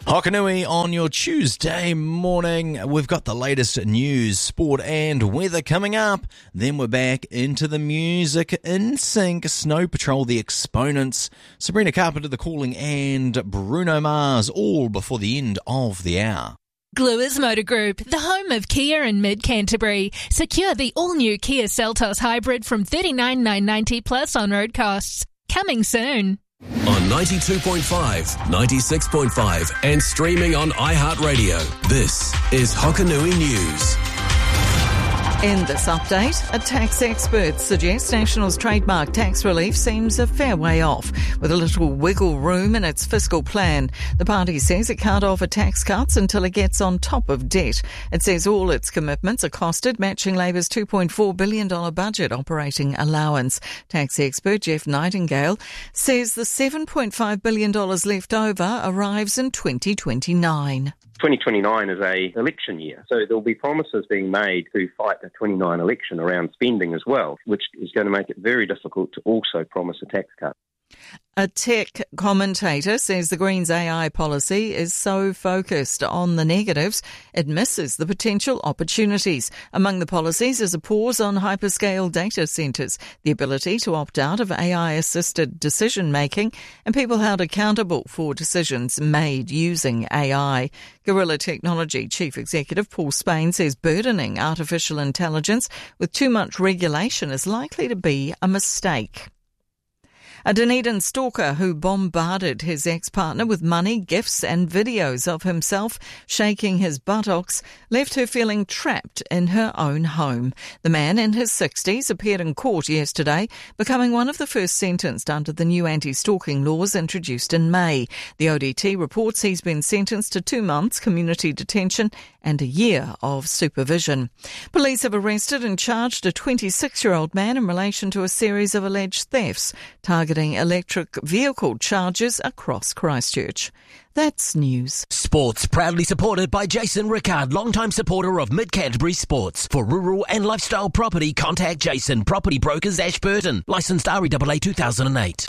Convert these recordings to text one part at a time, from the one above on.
Hokanui on your Tuesday morning. We've got the latest news, sport and weather coming up. Then we're back into the music. NSYNC, Snow Patrol, The Exponents, Sabrina Carpenter, The Calling and Bruno Mars, all before the end of the hour. Gluers Motor Group, the home of Kia in mid-Canterbury. Secure the all-new Kia Seltos Hybrid from $39,990 plus on-road costs. Coming soon. On 92.5, 96.5 and streaming on iHeartRadio. This is Hokanui News. In this update, a tax expert suggests National's trademark tax relief seems a fair way off, with a little wiggle room in its fiscal plan. The party says it can't offer tax cuts until it gets on top of debt. It says all its commitments are costed, matching Labour's $2.4 billion budget operating allowance. Tax expert Jeff Nightingale says the $7.5 billion left over arrives in 2029. 2029 is a election year, so there'll be promises being made to fight the 29 election around spending as well, which is going to make it very difficult to also promise a tax cut. A tech commentator says the Greens' AI policy is so focused on the negatives, it misses the potential opportunities. Among the policies is a pause on hyperscale data centres, the ability to opt out of AI-assisted decision-making, and people held accountable for decisions made using AI. Gorilla Technology Chief Executive Paul Spain says burdening artificial intelligence with too much regulation is likely to be a mistake. A Dunedin stalker who bombarded his ex-partner with money, gifts and videos of himself shaking his buttocks left her feeling trapped in her own home. The man in his 60s appeared in court yesterday, becoming one of the first sentenced under the new anti-stalking laws introduced in May. The ODT reports he's been sentenced to 2 months community detention and a year of supervision. Police have arrested and charged a 26-year-old man in relation to a series of alleged thefts targeting electric vehicle chargers across Christchurch. That's news. Sports proudly supported by Jason Rickard, longtime supporter of Mid-Canterbury Sports. For rural and lifestyle property, contact Jason, Property Brokers Ashburton. Licensed REAA 2008.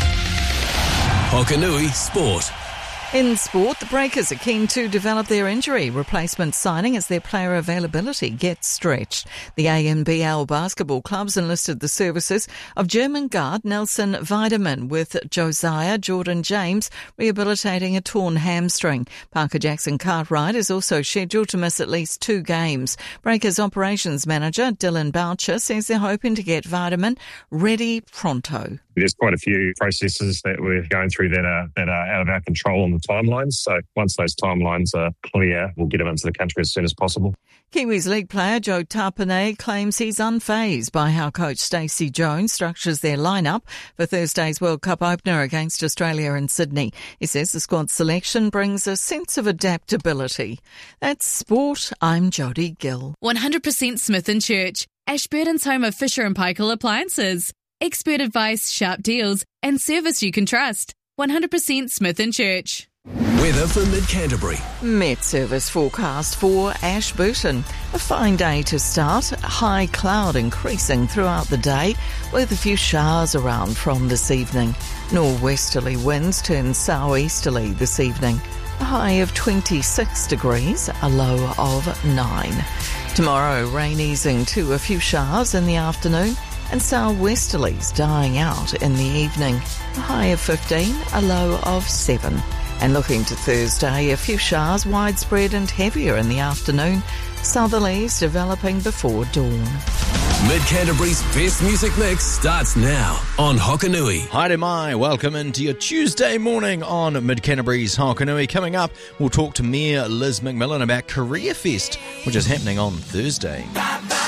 Hokanui Sport. In sport, the Breakers are keen to develop their injury replacement signing as their player availability gets stretched. The ANBL basketball clubs enlisted the services of German guard Nelson Weideman, with Josiah Jordan James rehabilitating a torn hamstring. Parker Jackson Cartwright is also scheduled to miss at least 2 games. Breakers operations manager Dylan Boucher says they're hoping to get Weideman ready pronto. There's quite a few processes that we're going through that are out of our control on the timelines. So once those timelines are clear, we'll get them into the country as soon as possible. Kiwis league player Joe Tapine claims he's unfazed by how coach Stacey Jones structures their lineup for Thursday's World Cup opener against Australia in Sydney. He says the squad selection brings a sense of adaptability. That's sport. I'm Jodie Gill. 100% Smith & Church, Ashburton's home of Fisher & Paykel appliances. Expert advice, sharp deals and service you can trust. 100% Smith & Church. Weather for Mid-Canterbury. Met Service forecast for Ashburton. A fine day to start. High cloud increasing throughout the day with a few showers around from this evening. Norwesterly winds turn southeasterly this evening. A high of 26 degrees, a low of 9. Tomorrow, rain easing to a few showers in the afternoon and southwesterlies dying out in the evening. A high of 15, a low of 7. And looking to Thursday, a few showers widespread and heavier in the afternoon. Southerlies developing before dawn. Mid-Canterbury's best music mix starts now on Hokanui. Haere mai, welcome into your Tuesday morning on Mid-Canterbury's Hokanui. Coming up, we'll talk to Mayor Liz McMillan about Career Fest, which is happening on Thursday.